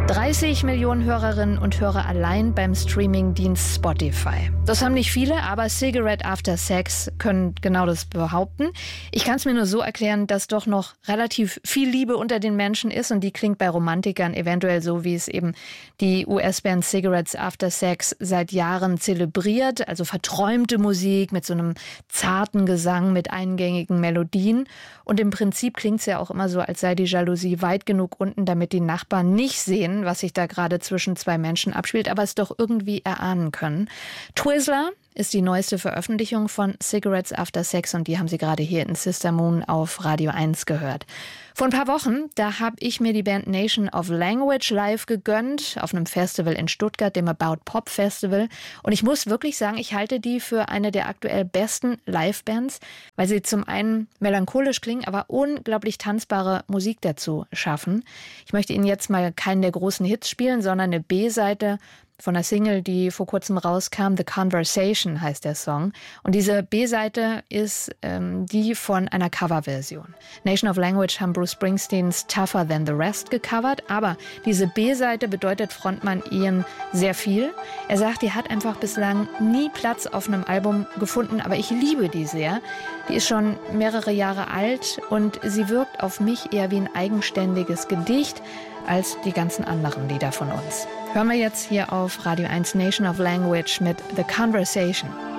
30 Millionen Hörerinnen und Hörer allein beim Streamingdienst Spotify. Das haben nicht viele, aber Cigarette After Sex können genau das behaupten. Ich kann es mir nur so erklären, dass doch noch relativ viel Liebe unter den Menschen ist und die klingt bei Romantikern eventuell so, wie es eben die US-Band Cigarettes After Sex seit Jahren zelebriert. Also verträumte Musik mit so einem zarten Gesang, mit eingängigen Melodien. Und im Prinzip klingt es ja auch immer so, als sei die Jalousie weit genug unten, damit die Nachbarn nicht sehen, was sich da gerade zwischen zwei Menschen abspielt, aber es doch irgendwie erahnen können. Twizzler ist die neueste Veröffentlichung von Cigarettes After Sex und die haben Sie gerade hier in Sister Moon auf Radio 1 gehört. Vor ein paar Wochen, da habe ich mir die Band Nation of Language live gegönnt, auf einem Festival in Stuttgart, dem About Pop Festival. Und ich muss wirklich sagen, ich halte die für eine der aktuell besten Live-Bands, weil sie zum einen melancholisch klingen, aber unglaublich tanzbare Musik dazu schaffen. Ich möchte Ihnen jetzt mal keinen der großen Hits spielen, sondern eine B-Seite von einer Single, die vor kurzem rauskam. The Conversation heißt der Song. Und diese B-Seite ist die von einer Coverversion. Nation of Language haben Bruce Springsteens Tougher Than the Rest gecovert, aber diese B-Seite bedeutet Frontmann Ian sehr viel. Er sagt, die hat einfach bislang nie Platz auf einem Album gefunden, aber ich liebe die sehr. Die ist schon mehrere Jahre alt und sie wirkt auf mich eher wie ein eigenständiges Gedicht als die ganzen anderen Lieder von uns. Hören wir jetzt hier auf Radio 1 Nation of Language mit The Conversation.